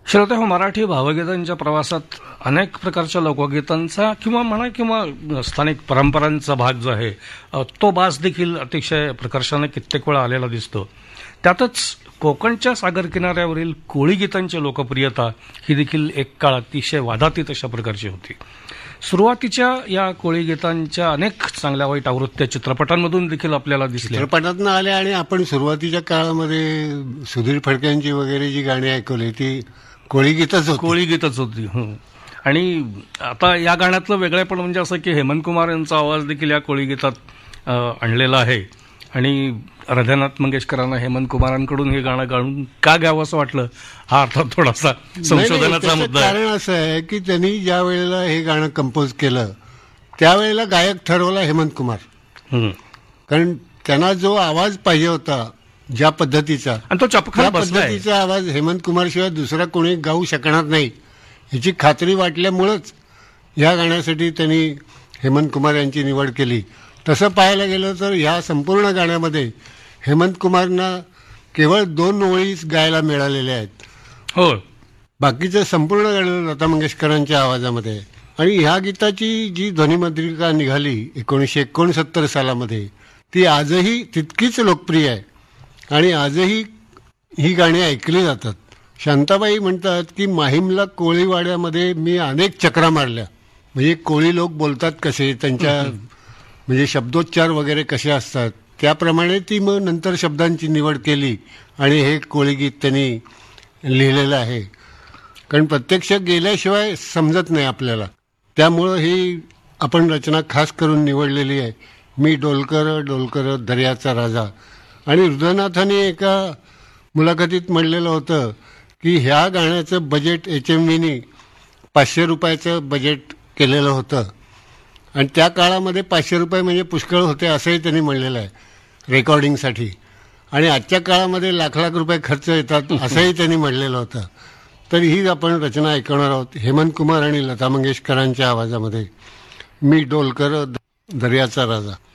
श्रोते हो, मराठी भावगीतांच्या प्रवासात अनेक प्रकारच्या लोकगीतांचा किंवा स्थानिक परंपरांचा भाग जो आहे तो बास देखील अतिशय प्रकर्षाने कित्येक वेळा आलेला दिसतो. त्यातच कोकणच्या सागर किनाऱ्यावरील कोळी गीतांची लोकप्रियता ही देखील एक काळ अतिशय वादातीत अशा प्रकारची होती. सुरुवातीच्या या कोळी गीतांच्या अनेक चांगल्या वाईट आवृत्त्या चित्रपटांमधून देखील आपल्याला दिसल्या. चित्रपटातनं आल्या आणि आपण सुरुवातीच्या काळामध्ये सुधीर फडक्यांची वगैरे जी गाणी ऐकवली ती कोळी गीतच होती. आणि आता या गाण्यातलं वेगळेपण म्हणजे असं की हेमंत कुमार यांचा आवाज देखील या कोळी गीतात आणलेला आहे. आणि हृदयनाथ मंगेशकरांना हेमंत कुमारांकडून हे गाणं गाणून का घ्यावं असं वाटलं, हा अर्थात थोडासा संशोधनाचा मुद्दा आहे. कारण असं आहे की त्यांनी ज्या वेळेला हे गाणं कंपोज केलं त्यावेळेला गायक ठरवला हेमंत कुमार. कारण त्यांना जो आवाज पाहिजे होता ज्या पद्धतीचा, आणि तो चपखा पद्धतीचा आवाज हेमंत कुमार शिवाय दुसरा कोणी गाऊ शकणार नाही याची खात्री वाटल्यामुळंच या गाण्यासाठी त्यांनी हेमंत कुमार यांची निवड केली. तसं पाहायला गेलं तर ह्या संपूर्ण गाण्यामध्ये हेमंत कुमारना केवळ 2 ओळीच गायला मिळालेल्या आहेत. हो, बाकीचं संपूर्ण गाणं लता मंगेशकरांच्या आवाजामध्ये. आणि ह्या गीताची जी ध्वनिमुद्रिका निघाली 1969 सालामध्ये ती आजही तितकीच लोकप्रिय आहे आणि आजही ही गाणी ऐकली जातात. शांताबाई म्हणतात की माहीमला कोळीवाड्यामध्ये मी अनेक चक्रा मारल्या. म्हणजे कोळी लोक बोलतात कसे, त्यांच्या म्हणजे शब्दोच्चार वगैरे कसे असतात त्याप्रमाणे ती मग नंतर शब्दांची निवड केली आणि हे कोळी गीत त्यांनी लिहिलेलं आहे. कारण प्रत्यक्ष गेल्याशिवाय समजत नाही आपल्याला, त्यामुळं ही आपण रचना खास करून निवडलेली आहे. मी डोलकर दर्याचा राजा. आणि हृदयनाथांनी एका मुलाखतीत म्हणलेलं होतं की ह्या गाण्याचं बजेट HMVनी 500 रुपयाचं बजेट केलेलं होतं आणि त्या काळामध्ये 500 रुपये म्हणजे पुष्कळ होते असंही त्यांनी म्हणलेलं आहे रेकॉर्डिंगसाठी. आणि आजच्या काळामध्ये लाख रुपये खर्च येतात असंही त्यांनी म्हणलेलं होतं. तर ही आपण रचना ऐकणार आहोत हेमंत कुमार आणि लता मंगेशकरांच्या आवाजामध्ये. मी डोलकर दर्याचा राजा.